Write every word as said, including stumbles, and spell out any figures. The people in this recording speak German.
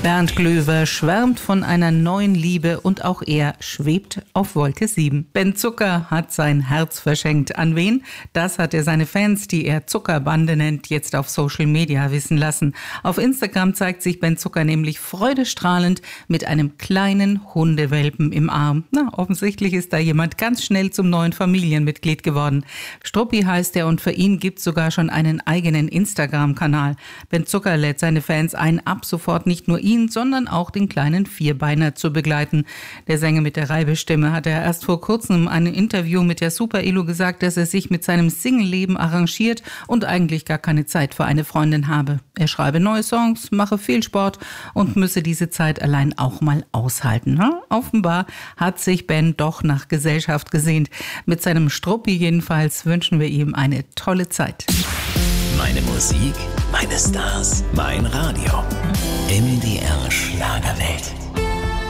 Bernd Glöwer schwärmt von einer neuen Liebe und auch er schwebt auf Wolke sieben. Ben Zucker hat sein Herz verschenkt. An wen? Das hat er seine Fans, die er Zuckerbande nennt, jetzt auf Social Media wissen lassen. Auf Instagram zeigt sich Ben Zucker nämlich freudestrahlend mit einem kleinen Hundewelpen im Arm. Na, offensichtlich ist da jemand ganz schnell zum neuen Familienmitglied geworden. Struppi heißt er und für ihn gibt's sogar schon einen eigenen Instagram-Kanal. Ben Zucker lädt seine Fans ein, ab sofort nicht nur ihn, sondern auch den kleinen Vierbeiner zu begleiten. Der Sänger mit der Reibestimme hat er erst vor kurzem in einem Interview mit der Super Elo gesagt, dass er sich mit seinem Single-Leben arrangiert und eigentlich gar keine Zeit für eine Freundin habe. Er schreibe neue Songs, mache viel Sport und müsse diese Zeit allein auch mal aushalten. Ja? Offenbar hat sich Ben doch nach Gesellschaft gesehnt. Mit seinem Struppi jedenfalls wünschen wir ihm eine tolle Zeit. Meine Musik, meine Stars, mein Radio. M D R